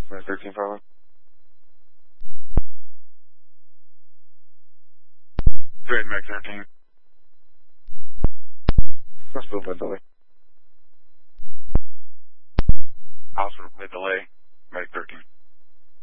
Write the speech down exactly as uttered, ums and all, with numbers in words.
Medic thirteen, follow. Great, Medic thirteen. Let's move with delay. Hospital, mid delay. Medic thirteen.